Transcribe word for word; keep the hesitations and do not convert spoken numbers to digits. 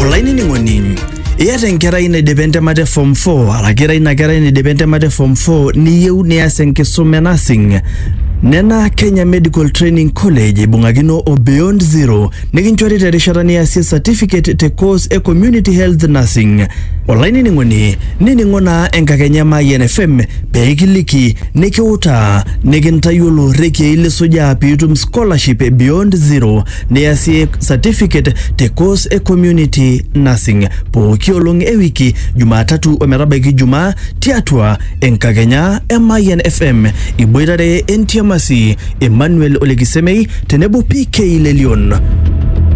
Olaini ningoni. Iyata enkerai naidipa entemata form four, alagira ina kerai naidipa entemata form four niyieu nias enkisuma nursing. Nena Kenya Medical Training College ibungakino o Beyond Zero nikinchori terishata niasie certificate te course e Community Health Nursing. Olaini ningoni, niningona enkakenya Mayian F M peikiliki nikiuta nikintayiolo rekie ile suja piitum scholarship Beyond Zero niasie certificate te course e Community Nursing. Pooki olong e wiki Jumatatu ometabaiki Jumaa tiatua enkakenya e Mayian F M iboitare Entiamasi Emmanuel Olekisemei tenebo P K Lelion.